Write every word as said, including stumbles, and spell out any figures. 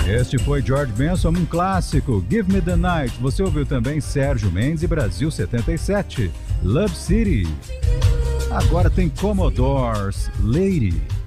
Este foi George Benson, um clássico, Give Me the Night. Você ouviu também Sérgio Mendes e Brasil setenta e sete, Love City. Agora tem Commodores, Lady.